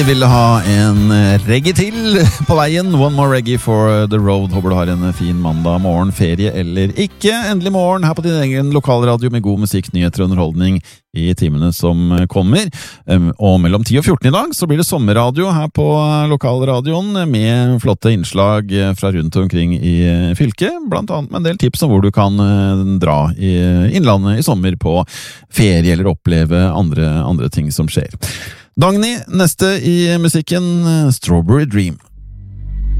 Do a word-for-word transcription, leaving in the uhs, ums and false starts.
Jeg ville ha en reggae til på veien. One more reggae for the road. Håper du har en fin mandag morgen, ferie eller ikke. Endelig morgen her på din egen lokalradio med god musikk, nyheter og underholdning i timene som kommer. Og mellom ti og fjorten i dag så blir det sommerradio her på lokalradioen med flotte innslag fra rundt omkring i fylket. Blant annet med en del tips om hvor du kan dra i innlandet i sommer på ferie eller oppleve andre, andre ting som skjer. Dagny, neste i musikken, Strawberry Dream.